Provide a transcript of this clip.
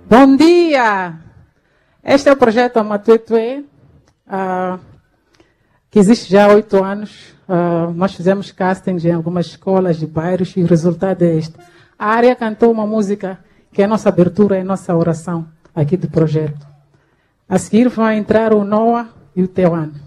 Bom dia! Este é o projeto Amatuetue, que existe já há 8 anos. Nós fizemos castings em algumas escolas de bairros e o resultado é este. A área cantou uma música que é a nossa abertura, é a nossa oração aqui do projeto. A seguir vai entrar o Noah e o Teuan.